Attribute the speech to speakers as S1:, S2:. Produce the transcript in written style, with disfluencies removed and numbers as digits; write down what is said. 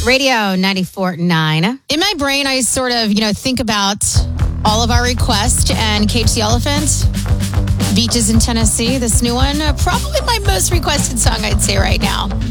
S1: Radio 94.9. In my brain, I sort of, think about all of our requests and Cage the Elephant, Beaches in Tennessee, this new one. Probably my most requested song, I'd say right now.